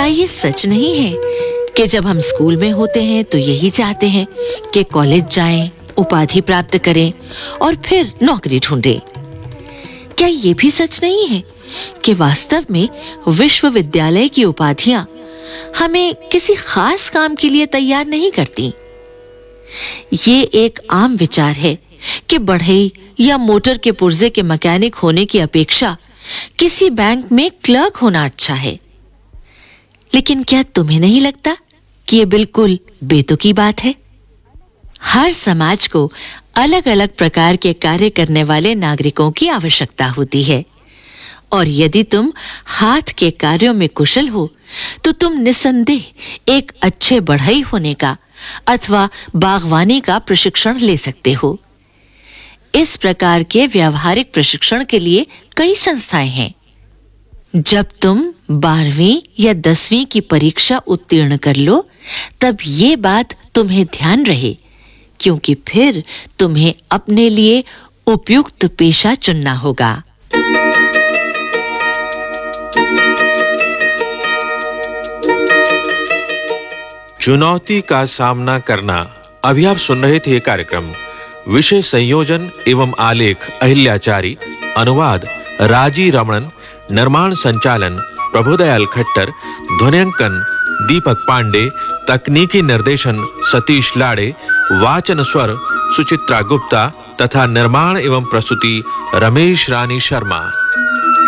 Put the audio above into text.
क्या ये सच नहीं है कि जब हम स्कूल में होते हैं तो यही चाहते हैं कि कॉलेज जाएं, उपाधि प्राप्त करें और फिर नौकरी ढूंढें? क्या ये भी सच नहीं है कि वास्तव में विश्वविद्यालय की उपाधियां हमें किसी खास काम के लिए तैयार नहीं करती? ये एक आम विचार है कि बढ़ई या मोटर के पुर्जे के मैकेनिक होने की अपेक्षा किसी बैंक में क्लर्क होना अच्छा है। लेकिन क्या तुम्हें नहीं लगता कि ये बिल्कुल बेतुकी बात है? हर समाज को अलग-अलग प्रकार के कार्य करने वाले नागरिकों की आवश्यकता होती है, और यदि तुम हाथ के कार्यों में कुशल हो तो तुम निसंदेह एक अच्छे बढ़ई होने का अथवा बागवानी का प्रशिक्षण ले सकते हो। इस प्रकार के व्यावहारिक प्रशिक्षण के लिए कई संस्थाएं हैं। जब तुम 12वीं या 10वीं की परीक्षा उत्तीर्ण कर लो, तब ये बात तुम्हें ध्यान रहे, क्योंकि फिर तुम्हें अपने लिए उपयुक्त पेशा चुनना होगा। चुनौती का सामना करना। अभी आप सुन रहे थे कार्यक्रम। विषय संयोजन एवं आलेख अहिल्याचारी, अनुवाद राजी रमणन, निर्माण संचालन प्रभुदयाल खट्टर, ध्वन्यांकन दीपक पांडे, तकनीकी निर्देशन सतीश लाड़े, वाचन स्वर सुचित्रा गुप्ता तथा निर्माण एवं प्रस्तुति रमेश रानी शर्मा।